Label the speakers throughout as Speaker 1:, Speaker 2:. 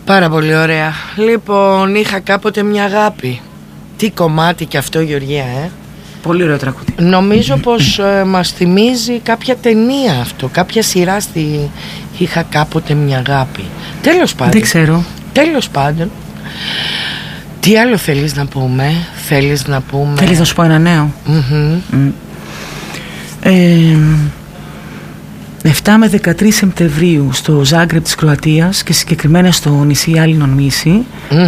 Speaker 1: Πάρα πολύ ωραία. Λοιπόν, είχα κάποτε μια αγάπη. Τι κομμάτι και αυτό, Γεωργία,
Speaker 2: Πολύ ωραίο τραγούδι.
Speaker 1: Νομίζω πως μας θυμίζει κάποια ταινία αυτό, κάποια σειρά στη «Είχα κάποτε μια αγάπη». Τέλος πάντων.
Speaker 2: Δεν ξέρω.
Speaker 1: Τέλος πάντων. Τι άλλο θέλεις να πούμε? Θέλεις να σου
Speaker 2: πω ένα νέο? 7 με 13 Σεπτεμβρίου στο Ζάγκρεπ της Κροατίας και συγκεκριμένα στο νησί Άλινον Μύση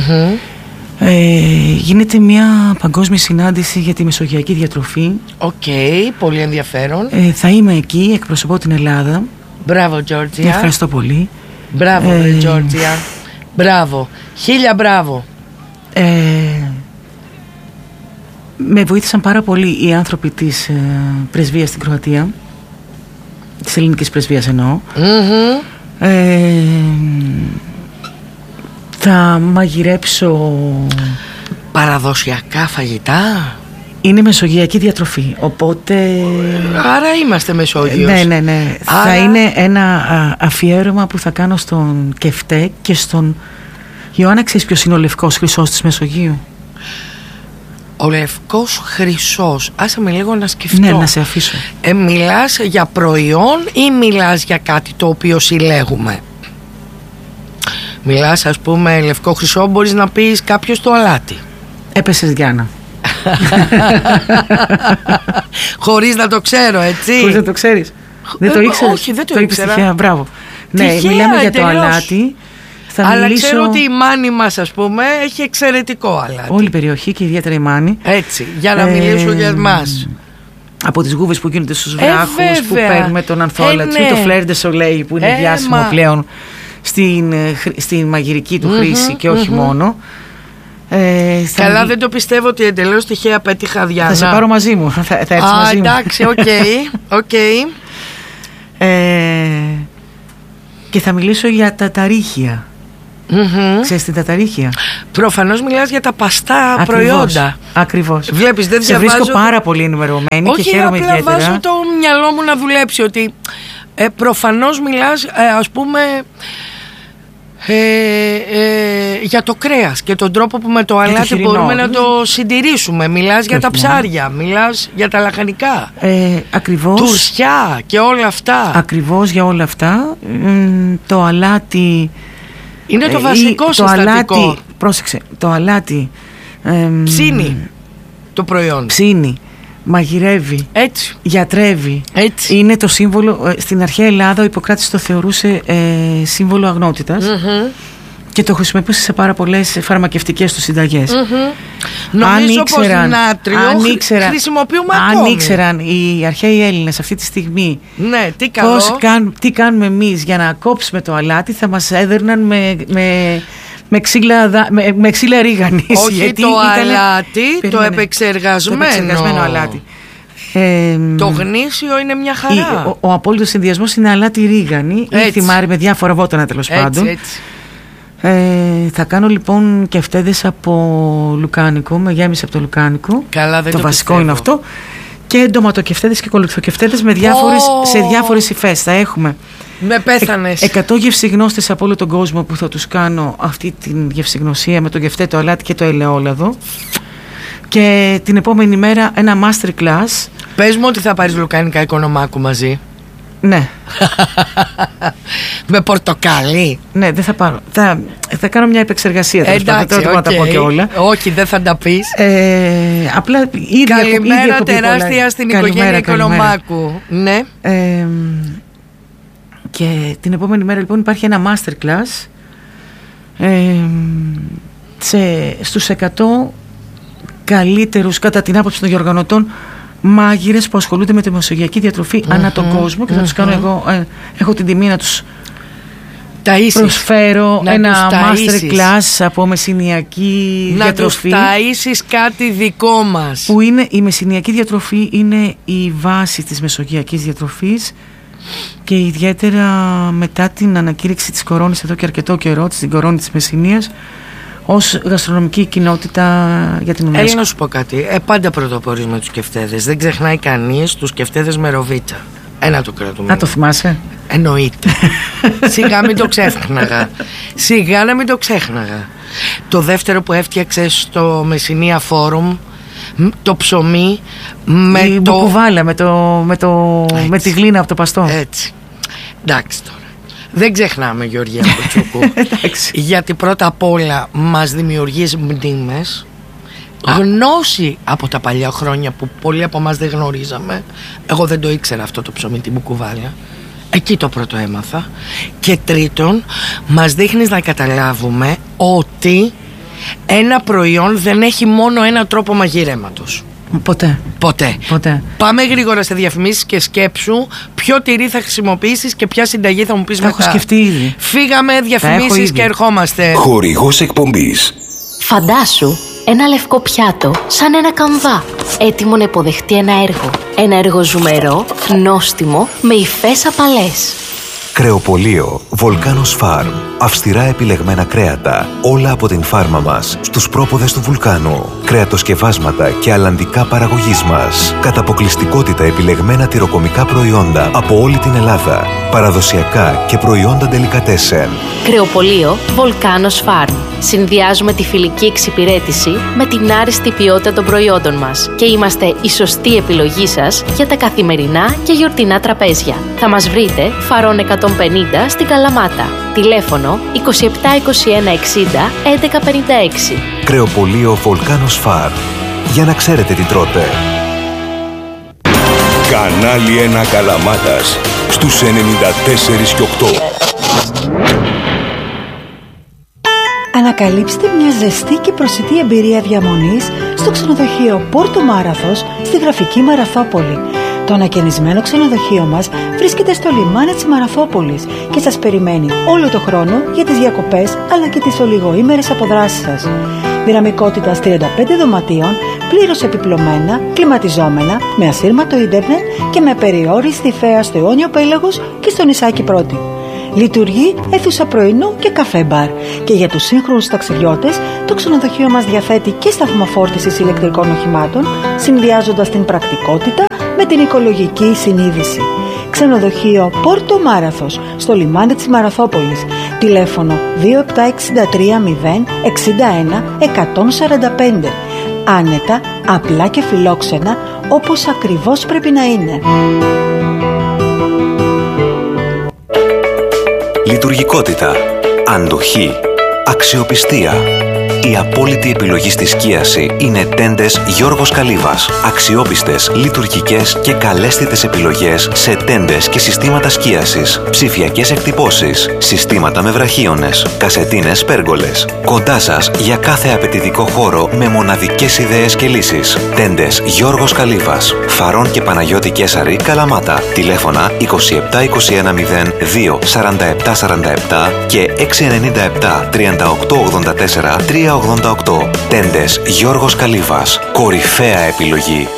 Speaker 2: γίνεται μια παγκόσμια συνάντηση για τη μεσογειακή διατροφή.
Speaker 1: Πολύ ενδιαφέρον.
Speaker 2: Θα είμαι εκεί, εκπροσωπώ την Ελλάδα.
Speaker 1: Μπράβο, Τζόρτζια.
Speaker 2: Ευχαριστώ πολύ.
Speaker 1: Μπράβο, Τζόρτζια. Μπράβο, 1000 μπράβο.
Speaker 2: Με βοήθησαν πάρα πολύ οι άνθρωποι της πρεσβείας στην Κροατία, της ελληνικής πρεσβείας εννοώ. Θα μαγειρέψω
Speaker 1: παραδοσιακά φαγητά.
Speaker 2: Είναι μεσογειακή διατροφή, οπότε...
Speaker 1: Άρα είμαστε Μεσόγειος.
Speaker 2: Ναι. Άρα... Θα είναι ένα αφιέρωμα που θα κάνω στον Κεφτέ και στον... Ιωάννα, ξέρεις ποιος είναι ο λευκός χρυσός της Μεσογείου?
Speaker 1: Ο λευκός χρυσός. Άσε με λίγο να σκεφτώ.
Speaker 2: Ναι, να σε αφήσω.
Speaker 1: Μιλάς για προϊόν ή μιλάς για κάτι το οποίο συλλέγουμε? Μιλάς, ας πούμε, λευκό χρυσό, μπορείς να πεις κάποιος το αλάτι.
Speaker 2: Έπεσες, Γιάννα.
Speaker 1: Χωρίς να το ξέρω, έτσι.
Speaker 2: Χωρίς να το ξέρεις. Δεν το ήξερες?
Speaker 1: Όχι, δεν το ήξερα.
Speaker 2: Τυχαία, μπράβο.
Speaker 1: Τυχαία,
Speaker 2: ναι, μιλάμε για το αλάτι.
Speaker 1: Αλλά ξέρω ότι η Μάνη μας, ας πούμε, έχει εξαιρετικό αλάτι.
Speaker 2: Όλη η περιοχή και ιδιαίτερα η Μάνη.
Speaker 1: Έτσι, για να μιλήσω για εμάς.
Speaker 2: Από τις γούβες που γίνονται στους βράχους, που παίρνουμε τον ανθόλατζ, το φλερ ντε σολέι που είναι διάσημο πλέον στην μαγειρική του χρήση και όχι μόνο.
Speaker 1: Καλά, δεν το πιστεύω ότι εντελώς τυχαία πέτυχα, Διάννα.
Speaker 2: Θα σε πάρω μαζί μου. Θα έρθεις μαζί μου.
Speaker 1: Εντάξει, οκ.
Speaker 2: Και θα μιλήσω για τα ταρίχια. Ξέρεις την ταταρίχια?
Speaker 1: Προφανώς μιλάς για τα παστά προϊόντα.
Speaker 2: Ακριβώς.
Speaker 1: Βλέπεις, δεν
Speaker 2: σε βρίσκω πάρα πολύ ενημερωμένη και χαίρομαι ιδιαίτερα.
Speaker 1: Όχι, απλά βάζω το μυαλό μου να δουλέψει ότι προφανώς μιλάς, ας πούμε, για το κρέας και τον τρόπο που με το αλάτι μπορούμε να το συντηρήσουμε. Μιλάς για τα ψάρια, μιλάς για τα λαχανικά,
Speaker 2: ακριβώς,
Speaker 1: τουρσιά και όλα αυτά.
Speaker 2: Ακριβώς, για όλα αυτά. Το αλάτι
Speaker 1: είναι το βασικό συστατικό.
Speaker 2: Αλάτι, πρόσεξε, το αλάτι
Speaker 1: ψήνει το προϊόν.
Speaker 2: Ψήνει, μαγειρεύει,
Speaker 1: έτσι,
Speaker 2: γιατρεύει.
Speaker 1: Έτσι.
Speaker 2: Είναι το σύμβολο. Στην αρχαία Ελλάδα ο Ιπποκράτης το θεωρούσε σύμβολο αγνότητας και το χρησιμοποιούσε σε πάρα πολλές φαρμακευτικές του συνταγές.
Speaker 1: Νομίζω πως νάτριο χρησιμοποιούμε ακόμη.
Speaker 2: Αν ήξεραν οι αρχαίοι Έλληνες αυτή τη στιγμή,
Speaker 1: ναι, τι
Speaker 2: κάνουμε εμείς για να κόψουμε το αλάτι, θα μας έδερναν με ξύλα ρίγανης.
Speaker 1: Όχι, γιατί το αλάτι, το επεξεργασμένο
Speaker 2: αλάτι.
Speaker 1: Το γνήσιο είναι μια χαρά.
Speaker 2: Ο απόλυτος συνδυασμός είναι αλάτι ρίγανη ή θυμάρι με διάφορα βότανα, τέλος πάντων.
Speaker 1: Έτσι.
Speaker 2: Θα κάνω λοιπόν κεφτέδες από λουκάνικο, με γέμιση από το λουκάνικο.
Speaker 1: Καλά, δεν
Speaker 2: το βασικό είναι αυτό. Και ντοματοκεφτέδες και κολυθοκεφτέδες σε διάφορες υφές. Θα έχουμε
Speaker 1: με πέθανες
Speaker 2: 100 γευσιγνώστες από όλο τον κόσμο που θα τους κάνω αυτή την γευσιγνωσία με το κεφτέ, το αλάτι και το ελαιόλαδο. Και την επόμενη μέρα ένα master class.
Speaker 1: Πες μου ότι θα πάρεις λουκάνικα οικονομάκου μαζί.
Speaker 2: Ναι.
Speaker 1: Με πορτοκάλι.
Speaker 2: Ναι, δεν θα πάρω. Θα κάνω μια επεξεργασία.
Speaker 1: Εντάξει,
Speaker 2: να τα πω και όλα.
Speaker 1: Όχι, δεν θα τα πεις.
Speaker 2: Απλά
Speaker 1: καλημέρα τεράστια στην οικογένεια Οικονομάκου. Ναι.
Speaker 2: Και την επόμενη μέρα λοιπόν υπάρχει ένα master class στους 100 καλύτερους κατά την άποψη των διοργανωτών μάγειρες που ασχολούνται με τη μεσογειακή διατροφή ανά τον κόσμο και θα τους κάνω εγώ. Έχω την τιμή να τους προσφέρω ένα master class από μεσηνιακή διατροφή.
Speaker 1: Να τους ταΐσεις κάτι δικό μας.
Speaker 2: Που είναι, η μεσηνιακή διατροφή είναι η βάση της μεσογειακής διατροφής και ιδιαίτερα μετά την ανακήρυξη της κορώνης εδώ και αρκετό καιρό, την κορώνη της Μεσσηνίας, ως γαστρονομική κοινότητα για την UNESCO.
Speaker 1: Έλα να σου πω κάτι. Πάντα πρωτοπόρεις με τους κεφτέδες. Δεν ξεχνάει κανείς τους κεφτέδες με ροβίτσα. Ένα το κρατούμε.
Speaker 2: Το θυμάσαι?
Speaker 1: Εννοείται. Σιγά μην το ξέχναγα. Σιγά να μην το ξέχναγα. Το δεύτερο που έφτιαξε στο Μεσσηνία Φόρουμ, το ψωμί με
Speaker 2: η μπουκουβάλα, με τη γλίνα από το παστό.
Speaker 1: Έτσι. Εντάξει τώρα. Δεν ξεχνάμε, Γεωργία Κουτσούκου. Γιατί πρώτα απ' όλα μας δημιουργείς μνήμες, γνώση από τα παλιά χρόνια που πολλοί από εμάς δεν γνωρίζαμε. Εγώ δεν το ήξερα αυτό το ψωμί, την μπουκουβάλα. Εκεί το πρώτο έμαθα. Και τρίτον, μας δείχνεις να καταλάβουμε ότι ένα προϊόν δεν έχει μόνο ένα τρόπο μαγειρέματος. Ποτέ. Πάμε γρήγορα σε διαφημίσεις και σκέψου ποιο τυρί θα χρησιμοποιήσεις και ποια συνταγή θα μου πεις μετά.
Speaker 2: Έχω σκεφτεί ήδη.
Speaker 1: Φύγαμε, διαφημίσεις και ερχόμαστε.
Speaker 3: Χορηγός εκπομπής.
Speaker 4: Φαντάσου ένα λευκό πιάτο σαν ένα καμβά, έτοιμο να υποδεχτεί ένα έργο. Ένα έργο ζουμερό, νόστιμο, με υφές απαλές.
Speaker 3: Κρεοπωλείο Volcanos Farm. Αυστηρά επιλεγμένα κρέατα, όλα από την φάρμα μας, στους πρόποδες του βουλκάνου. Κρεατοσκευάσματα και αλλαντικά παραγωγής μας. Κατά αποκλειστικότητα επιλεγμένα τυροκομικά προϊόντα από όλη την Ελλάδα. Παραδοσιακά και προϊόντα ντελικατέσεν.
Speaker 4: Κρεοπωλείο Volcanos Farm. Συνδυάζουμε τη φιλική εξυπηρέτηση με την άριστη ποιότητα των προϊόντων μας και είμαστε η σωστή επιλογή σας για τα καθημερινά και γιορτινά τραπέζια. Θα μας βρείτε Φαρών 150 στην Καλαμάτα. Τηλέφωνο 27 21 60 11 56.
Speaker 3: Κρεοπωλείο Volcanos Farm. Για να ξέρετε τι τρώτε.
Speaker 5: Κανάλι 1 Καλαμάτας στους 94 και 8.
Speaker 6: Ανακαλύψτε μια ζεστή και προσιτή εμπειρία διαμονής στο ξενοδοχείο Πόρτο Μάραθος στη γραφική Μαραθόπολη. Το ανακαινισμένο ξενοδοχείο μας βρίσκεται στο λιμάνι της Μαραθόπολης και σας περιμένει όλο το χρόνο για τις διακοπές αλλά και τις ολιγοήμερες αποδράσεις σας. Δυναμικότητας 35 δωματίων, πλήρως επιπλωμένα, κλιματιζόμενα, με ασύρματο ίντερνετ και με περιόριστη θέα στο Ιόνιο Πέλαγος και στο νησάκι Πρώτη. Λειτουργεί αίθουσα πρωινού και καφέ μπαρ. Και για τους σύγχρονους ταξιδιώτες, το ξενοδοχείο μας διαθέτει και σταθμό φόρτισης ηλεκτρικών οχημάτων, συνδυάζοντας την πρακτικότητα με την οικολογική συνείδηση. Ξενοδοχείο Πόρτο Μάραθος, στο λιμάνι της Μαραθόπολης. Τηλέφωνο 2763 061 145. Άνετα, απλά και φιλόξενα, όπως ακριβώς πρέπει να είναι.
Speaker 3: Λειτουργικότητα, αντοχή, αξιοπιστία. Η απόλυτη επιλογή στη σκίαση είναι τέντες Γιώργος Καλύβας. Αξιόπιστες, λειτουργικές και καλέσθητες επιλογές σε τέντες και συστήματα σκίασης, ψηφιακές εκτυπώσεις, συστήματα με βραχίονες, κασετίνες πέργολες. Κοντά σας για κάθε απαιτητικό χώρο με μοναδικές ιδέες και λύσεις. Τέντες Γιώργος Καλύβας. Φαρών και Παναγιώτη Κέσαρη, Καλαμάτα. Τηλέφωνα 27 21 02 47 47 και 697 38 84 388. Τέντες Γιώργος Καλύβας. Κορυφαία επιλογή.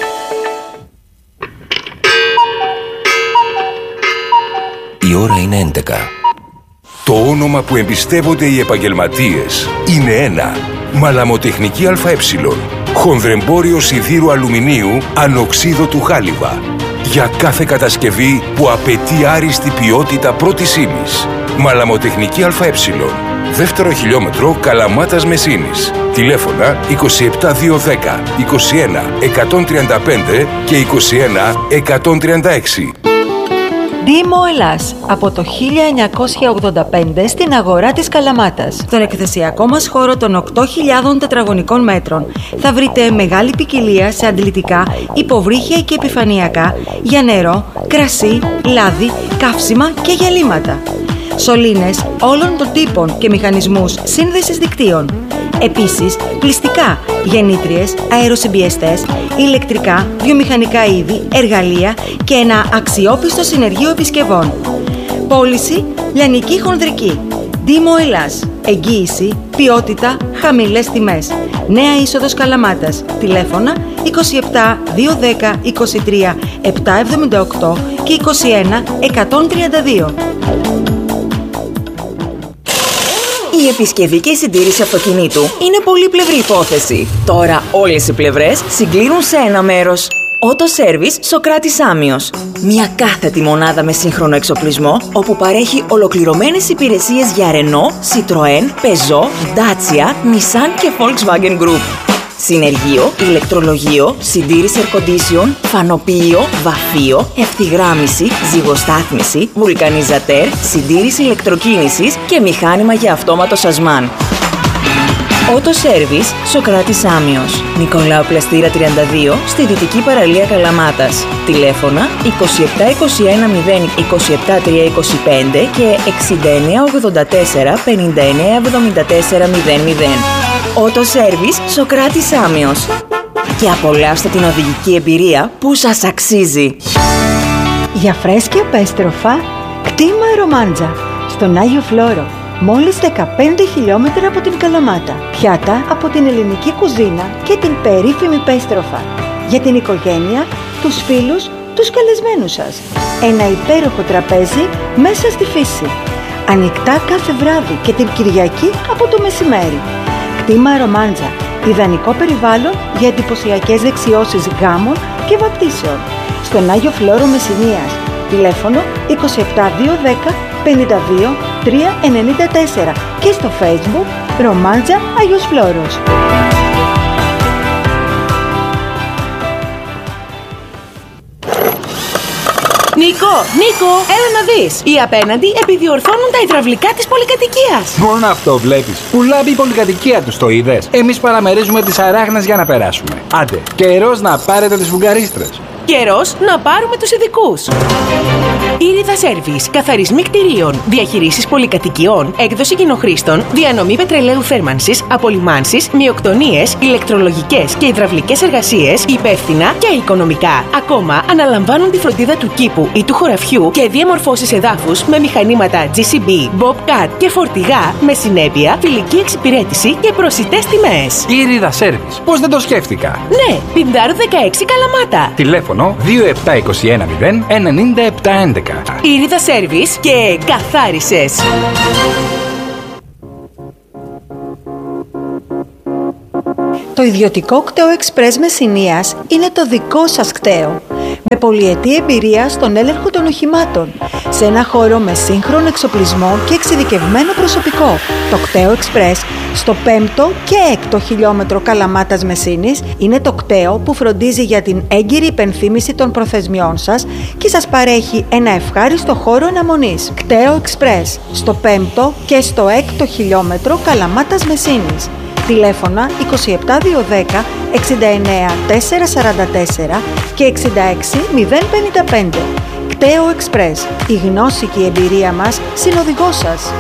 Speaker 5: Η ώρα είναι 11. Το όνομα που εμπιστεύονται οι επαγγελματίες είναι ένα. Μαλαμοτεχνική ΑΕ. Χονδρεμπόριο σιδήρου αλουμινίου ανοξίδωτου χάλιβα. Για κάθε κατασκευή που απαιτεί άριστη ποιότητα πρώτης ύλης. Μαλαμοτεχνική ΑΕ. Δεύτερο χιλιόμετρο Καλαμάτας Μεσίνης. Τηλέφωνα 27210 21 135 και 21 136.
Speaker 6: Δήμο Ελλάς, από το 1985 στην αγορά της Καλαμάτας. Στον εκθεσιακό μας χώρο των 8.000 τετραγωνικών μέτρων θα βρείτε μεγάλη ποικιλία σε αντλητικά, υποβρύχια και επιφανειακά για νερό, κρασί, λάδι, καύσιμα και γυαλίματα. Σωλήνες όλων των τύπων και μηχανισμούς σύνδεσης δικτύων. Επίσης, πλυστικά, γεννήτριες, αεροσυμπιεστές, ηλεκτρικά, βιομηχανικά είδη, εργαλεία και ένα αξιόπιστο συνεργείο επισκευών. Πώληση λιανική χονδρική. Δήμο Ελλάς. Εγγύηση, ποιότητα, χαμηλές τιμές. Νέα είσοδος Καλαμάτας. Τηλέφωνα 27 210 23 778 και 21 132.
Speaker 7: Η επισκευή και η συντήρηση αυτοκινήτου είναι πολύπλευρη υπόθεση. Τώρα όλες οι πλευρές συγκλίνουν σε ένα μέρος. Auto Service Σοκράτης Άμιος. Μια κάθετη μονάδα με σύγχρονο εξοπλισμό, όπου παρέχει ολοκληρωμένες υπηρεσίες για Renault, Citroën, Peugeot, Dacia, Nissan και Volkswagen Group. Συνεργείο, ηλεκτρολογείο, συντήρηση air condition, φανοποιείο, βαφείο, ευθυγράμμιση, ζυγοστάθμιση, βουλκανιζατέρ, συντήρηση ηλεκτροκίνησης και μηχάνημα για αυτόματο σασμάν. Auto Service Σοκράτης Άμιος. Νικολάου Πλαστήρα 32 στη Δυτική Παραλία Καλαμάτας. Τηλέφωνα 2721 0 27 325 και 6984 59 74 00. Auto Service Σοκράτης Άμιος. Και απολαύστε την οδηγική εμπειρία που σας αξίζει.
Speaker 6: Για φρέσκια πέστροφα, κτήμα Ρομάντζα, στον Άγιο Φλόρο. Μόλις 15 χιλιόμετρα από την Καλαμάτα. Πιάτα από την ελληνική κουζίνα και την περίφημη πέστροφα. Για την οικογένεια, τους φίλους, τους καλεσμένους σας. Ένα υπέροχο τραπέζι μέσα στη φύση. Ανοιχτά κάθε βράδυ και την Κυριακή από το μεσημέρι. Κτήμα Ρομάντζα. Ιδανικό περιβάλλον για εντυπωσιακές δεξιώσεις γάμων και βαπτίσεων. Στον Άγιο Φλόρο Μεσσηνίας. Τηλέφωνο 27210 52 394 και στο Facebook Ρομάντζα Άγιος Φλόρος.
Speaker 7: Νίκο, έλα να δεις. Οι απέναντι επιδιορθώνουν τα υδραυλικά της πολυκατοικίας.
Speaker 8: Μόνο αυτό βλέπεις. Πουλάει η πολυκατοικία τους, το είδες. Εμείς παραμερίζουμε τις αράχνες για να περάσουμε. Άντε, καιρός να πάρετε τις βουλγαρίστρες.
Speaker 9: Καιρός να πάρουμε τους ειδικούς. Ήριδα Σέρβις, καθαρισμοί κτηρίων, διαχειρήσεις πολυκατοικιών, έκδοση κοινοχρήστων, διανομή πετρελαίου θέρμανσης, απολυμάνσεις, μειοκτονίες, ηλεκτρολογικές και υδραυλικές εργασίες, υπεύθυνα και οικονομικά. Ακόμα αναλαμβάνουν τη φροντίδα του κήπου ή του χωραφιού και διαμορφώσεις εδάφους με μηχανήματα GCB, Bobcat και φορτηγά με συνέπεια, φιλική εξυπηρέτηση και προσιτές τιμές.
Speaker 8: Ήριδα Σέρβις. Πώς δεν το σκέφτηκα.
Speaker 9: Ναι, Πινδάρου 16 Καλαμάτα.
Speaker 8: Τηλέφωνο 2721 0 97 11.
Speaker 9: Ήριδα Σέρβις και καθάρισες.
Speaker 6: Το ιδιωτικό κτέο Express Μεσσηνίας είναι το δικό σας κτέο. Με πολυετή εμπειρία στον έλεγχο των οχημάτων. Σε ένα χώρο με σύγχρονο εξοπλισμό και εξειδικευμένο προσωπικό. Το κτέο Express στο 5ο και 6ο χιλιόμετρο Καλαμάτας Μεσσήνης είναι το κτέο που φροντίζει για την έγκυρη υπενθύμηση των προθεσμιών σας και σας παρέχει ένα ευχάριστο χώρο αναμονής. Κτέο Express στο 5ο και στο 6ο χιλιόμετρο Καλαμάτας Μεσσήνης. Τηλέφωνα 27210 69 444 και 66 055. Κτέο Express. Η γνώση και η εμπειρία μας συνοδηγός σας.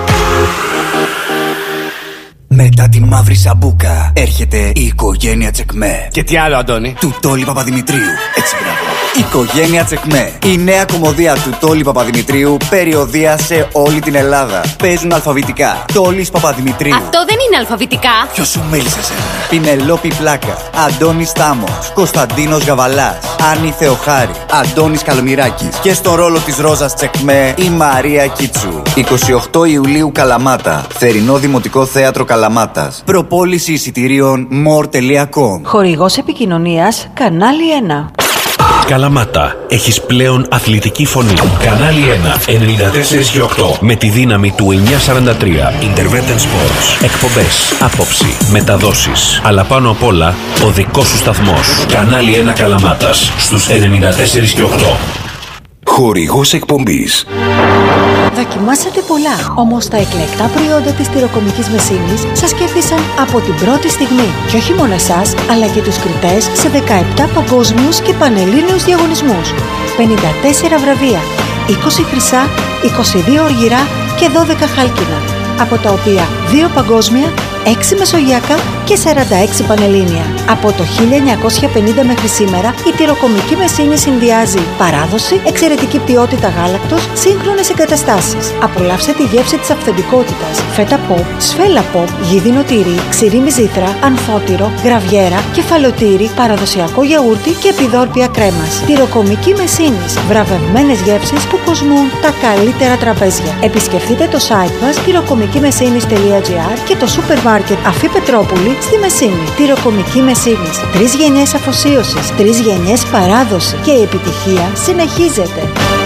Speaker 10: Μετά την μαύρη σαμπούκα έρχεται η οικογένεια Τσεκμέ.
Speaker 11: Και τι άλλο, Αντώνη?
Speaker 10: Του Τόλι Παπαδημητρίου. Έτσι, μπράβο. Οικογένεια Τσεκμέ. Η νέα κομμωδία του Τόλι Παπαδημητρίου περιοδεία σε όλη την Ελλάδα. Παίζουν αλφαβητικά. Τόλις Παπαδημητρίου.
Speaker 12: Αυτό δεν είναι αλφαβητικά.
Speaker 10: Ποιος σου μίλησε εσένα? Πινελόπη Πλάκα. Αντώνης Τάμος. Κωνσταντίνος Γαβαλάς. Άννη Θεοχάρη. Αντώνης Καλομυράκης. Και στο ρόλο της Ρόζας Τσεκμέ η Μαρία Κίτσου. 28 Ιουλίου Καλαμάτα. Θερινό Δημοτικό Θέατρο Καλαμάτας. Προπόληση εισιτηρίων more.com.
Speaker 6: Χορηγός επικοινωνίας Κανάλι 1.
Speaker 13: Καλαμάτα, έχεις πλέον αθλητική φωνή. Κανάλι 1, 94 και 8. Με τη δύναμη του 943. Intervention Sports. Εκπομπές, άποψη, μεταδόσεις. Αλλά πάνω απ' όλα, ο δικός σου σταθμός. Κανάλι 1 Καλαμάτας, στους 94 και 8.
Speaker 3: Χορηγός εκπομπής.
Speaker 6: Δοκιμάσατε πολλά, όμως τα εκλεκτά προϊόντα της τυροκομικής Μεσσήνης σας κέρδισαν από την πρώτη στιγμή. Και όχι μόνο εσάς, αλλά και τους κριτές σε 17 παγκόσμιους και πανελλήνιους διαγωνισμούς. 54 βραβεία, 20 χρυσά, 22 οργυρά και 12 χάλκινα. Από τα οποία 2 παγκόσμια, 6 μεσογειακά και 46 πανελλήνια. Από το 1950 μέχρι σήμερα, η τυροκομική Μεσσήνη συνδυάζει παράδοση, εξαιρετική ποιότητα γάλακτος, σύγχρονες εγκαταστάσεις. Απολαύστε τη γεύση της αυθεντικότητας. Φέτα pop, σφέλα pop, γίδινο τυρί, ξηρή μυζήθρα, ανφώτυρο, γραβιέρα, κεφαλοτήρι, παραδοσιακό γιαούρτι και επιδόρπια κρέμας. Τυροκομική Μεσσήνης. Βραβευμένες γεύσεις που κοσμούν τα καλύτερα τραπέζια. Επισκεφτείτε το site μας tyrokομikimessines.gr και το Super Μάρκετ Αφή Πετρόπουλη στη Μεσίνη. Τυροκομική Μεσίνης. 3 γενιές αφοσίωσης, 3 γενιές παράδοση και η επιτυχία συνεχίζεται.